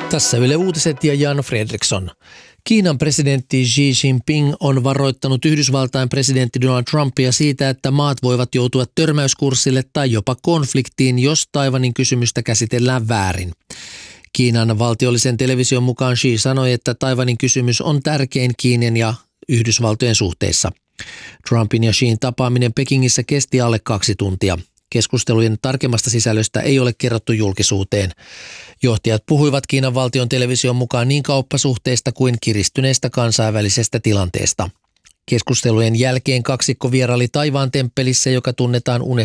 Tässä Yle Uutiset ja Jan Fredriksson. Kiinan presidentti Xi Jinping on varoittanut Yhdysvaltain presidentti Donald Trumpia siitä, että maat voivat joutua törmäyskurssille tai jopa konfliktiin, jos Taiwanin kysymystä käsitellään väärin. Kiinan valtiollisen television mukaan Xi sanoi, että Taiwanin kysymys on tärkein Kiinan ja Yhdysvaltojen suhteissa. Trumpin ja Xin tapaaminen Pekingissä kesti alle 2 tuntia. Keskustelujen tarkemmasta sisällöstä ei ole kerrottu julkisuuteen. Johtajat puhuivat Kiinan valtion television mukaan niin kauppasuhteista kuin kiristyneestä kansainvälisestä tilanteesta. Keskustelujen jälkeen kaksikko vieraili Taivaan temppelissä, joka tunnetaan